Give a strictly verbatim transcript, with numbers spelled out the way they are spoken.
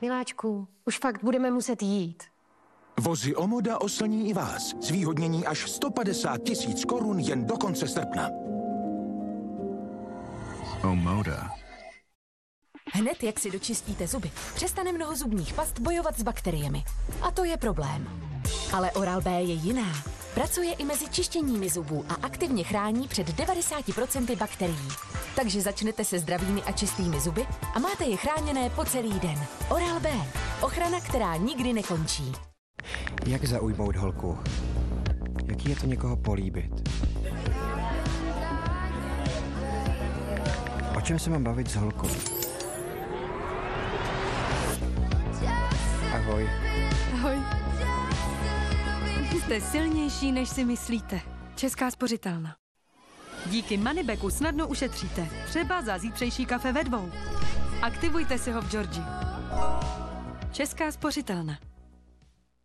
Miláčku, už fakt budeme muset jít. Vozy Omoda oslní i vás. Zvýhodnění až sto padesát tisíc korun jen do konce srpna. Omoda. Hned, jak si dočistíte zuby, přestane mnoho zubních past bojovat s bakteriemi. A to je problém. Ale Oral-B je jiná. Pracuje i mezi čištěními zubů a aktivně chrání před devadesáti procenty bakterií. Takže začnete se zdravými a čistými zuby a máte je chráněné po celý den. Oral-B. Ochrana, která nikdy nekončí. Jak zaujmout holku? Jaký je to někoho políbit? O čem se mám bavit s holkou? Ahoj. Ahoj. Jste silnější, než si myslíte. Česká spořitelna. Díky Moneybacku snadno ušetříte. Třeba za zítřejší kafe ve dvou. Aktivujte si ho v Georgii. Česká spořitelna.